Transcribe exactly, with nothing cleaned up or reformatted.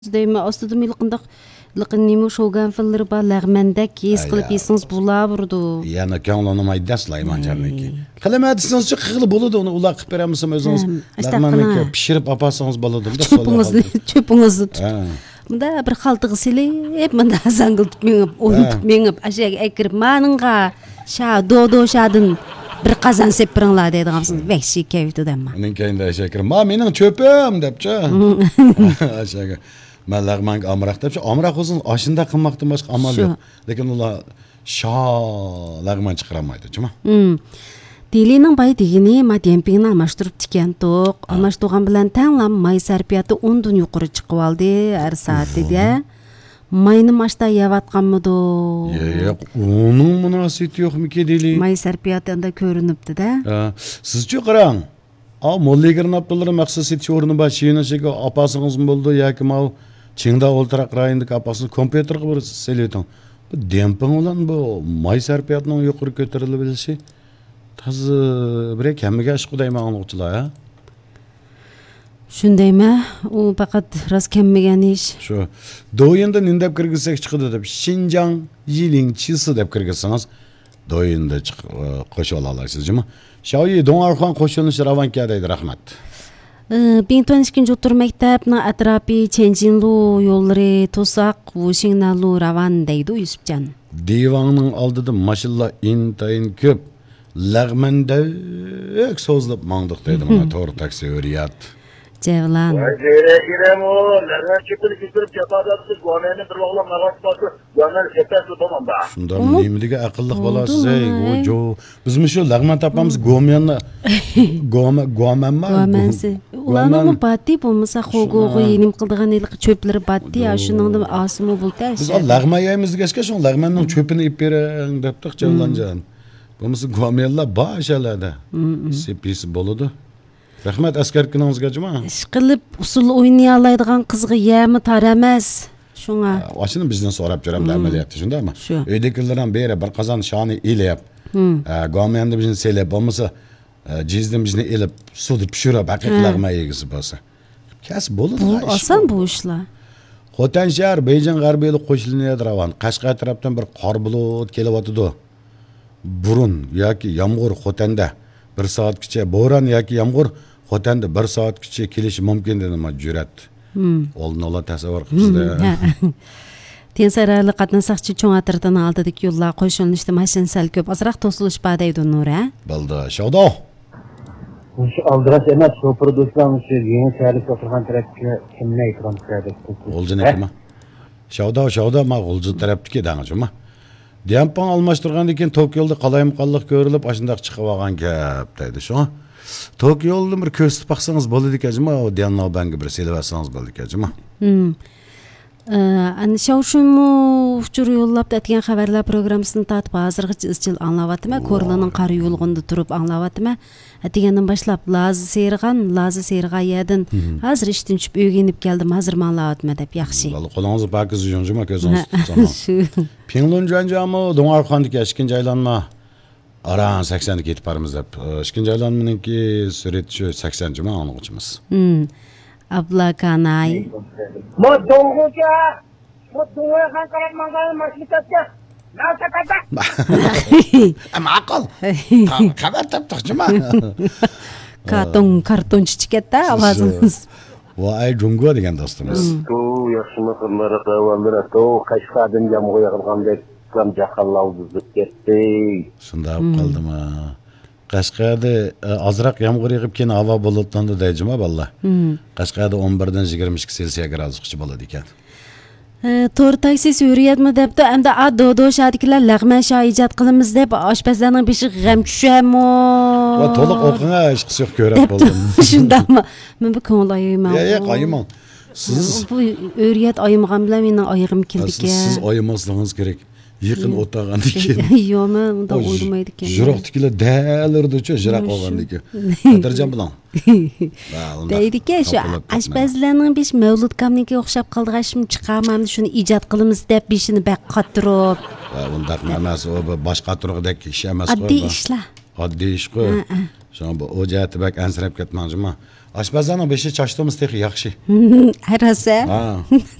Deyme aslında milqindaq liqinnimu şogan filleri ba lagmandek his qilib esiniz bula burdu. Yani kanlonu mayda Süleyman Caniki. Qilmadingiz chi qilib bo'ladi uni ular qilib beramiz o'zingiz. Lagmandni pishirib apasangiz bo'ladi. Çöpünüzni, çöpünüzni tut. Bunda bir xaltığı silib, bunda zangıl tutmayıp, oyun tutmayıp, aşağı ekirip manınğa, şa dodo şadın bir qazan seppiringlar deydiğamsınız. Vəhşi keyifdi demma. Onun keyinde aşağı ekirip, ma mening çöpüm depçi. Aşağı ben lagmanga amraq depçi. Amraq olsun aşında qilmoqdan boshqa amal yo'q. Lekin ular şa lagman chiqaramaydi, chima. Dilining bay degini ma dempingni almashtirib tikan to'q. Almashtirgan bilan tanglam may sarfiyati o'n dan yuqori chiqib oldi har soatida. Mayni mashta yavatqanmidi? Yo'q, onun munosabati yo'qmi-ki dili? May sarfiyatida ko'rinibdi-da. Ha, sizchi qarang. A molligirin aptalari maqsad setish o'rni bor shiyinasiga opasingizmi bo'ldi yoki ma Çingda o'ltiraq rayondagi opasini kompyuterga bir seleting. Bu demping bilan bu may sarfiyatining yuqori ko'tarilib bilishi Tazı bir kemiga ish qudayman o'quvchilar ha. Shundaymi? U faqat ras kemmagan ish. Shu doyinda nindab kirgizsak chiqadi deb Xinjiang Yiling Chisi deb kirgizsangiz doyinda qo'shib olasizmi? Shoyi Dongarxon qo'shilishi Ravanka deydi, rahmat. bin to'rt yuz ikkinchi o'tir maktabning atrofi Chenjinlu yo'llari to'saq, Wuxingnalu Ravan deydi Yusufjon. Divanning oldida mashalla intayin ko'p lag'manda so'zlab mangdiq deydi mana to'g'ri taksi o'riyat. Cevlan. Vazire iremo, lag'man chepini kestirib jafodatsiz go'meni bir o'g'lim mag'asbasi, go'men sepasi tamam da. Shunda nimiga aqlliq bo'lasiz ey, o jo. Bizmi shu lag'man topamiz go'menni go'ma go'manma. Go'mansi. Ularning batti bo'lmasa xo'go'g'i yenim qildigan ilq cho'plari batti, ya shuningda osimi bo'ltash. Biz lag'man yeymiz gashga shu lag'manning cho'pini ip bering debdik Cevlanjon. Bo'lmasa go'menlar bashalada. Sepisi bo'ladi. Rahmat askar kuningizga juma. Ish qilib usul o'ynay oladigan qizga yami tar emas. Shunga. Oshini bizdan so'rab jo'ramda amaliyotda, shundaymi? Uydagilardan beri bir qozon shoni elib, go'menda bizni selib bo'lmasa, jizdim bizni elib, suvda pishirib haqiqatlarga yegisi bo'lsa. Kasb bo'ladi. Bu oson bu ishlar. Xotan shahar Beyjing g'arbiy qo'shilmaydi Ravan. Qashqar tarafdan bir qor bulut kelyapti. Burun yoki yomg'ir Xotanda bir soatgacha bo'ron yoki yomg'ir Xotanda bir soatgacha kelishi mumkin dedi majburat. Oldin ola tasavvur qilishdi. Tensarali qatnashchi cho'ng atirdan oldidagi yo'llar qo'shilishdi, mashin sal ko'p, ozroq to'silish bor deydi Nura. Bo'ldi, Shavdo. Shu aldirash emas, shofir do'stlarni shu yangi shahar o'tirgan tarafga kimni aytgan kerak? O'ljanakmi? Shavdo, Shavdo, ma o'ljan tarafdagi dang'ijmi? Demping almashtirgandan keyin Tokyoda qalayimqonlik ko'rilib, ashundaq chiqib olgan gap deydi shu. Tokyoda bir ko'rsatib baqsangiz bo'ladi ekajmi, o Dianobanga bir selib olsangiz bo'ladi ekajmi. Hmm. Ana shunmu uchur yo'llab aytgan xabarlar programmasini tatib hozirgacha izchil anglayapman. Ko'rlaning qari yo'lg'inda turib anglayapman. Degandan boshlab Lazi Serg'an, Lazi Serg'ayadin hozir ishdan tushib o'rganib keldim, hozir anglayapman deb yaxshi. Valla qo'lingizni pakiz yunjima ko'zingiz tutsangiz. Pinglunjanjami Dongarxondagi ikkinchi aylanma aran saksonga ketib boramiz deb. Ikkinchi aylanmaniki surat shu saksonchimi anglag'imiz. Hmm. Ablakanay. Mo dongocha, mo dongocha kan karat manggal maslikatga. Nasakata. Ma'qul. Xabar topdiqchimi? Karton karton chiqatda ovozingiz. Voy Jungo degan do'stimiz. To yaxshimi qilmara vallara to Qashqardan jamg'oya qilgandek ham jahallawdi ketdi. Shunda qoldimi? Qashqarda ozroq yomg'ir yog'ib keyin havo bulutlandi deyjima valla. Qashqarda o'n birdan yigirma ikki selsiya gradusgacha bo'ladi ekan. To'g'ri taksi yuriyatmi debdi, endi a dodo shadikilar lag'man sha ijod qilamiz deb oshpazlarning beshi g'am tushamo. Va to'liq o'qinga ish qilib ko'rib bo'ldim. Shundami? Men bu ko'ngil oyimman. Ya, ya, qoyimman. Siz bu o'riyat oyimgan bilan mening oyig'im keldi-ki. Siz oyimmasligingiz kerak. Yaqin o'tag'andan keyin. Yo'qmi, unda o'ylamaydi ekan. Jiroqdikilar dalirdi-chi, jiroq olgandan keyin. Xotirjam bilan. Deydi-ki, shu oshpazlarning besh Mavlud kamniga o'xshab qoldirishim chiqarmamni shuni ijod qilamiz deb beshini baq qatirib. Va undaq emas, o boshqa turg'idek ish emas. Oddiy ishlar. Oddiy ish qo'y. Shuna bu o'jati bak ansirab ketmoqchiman. Ашпазаның беши чачтымыз техи яхшы. Арасы. Ha.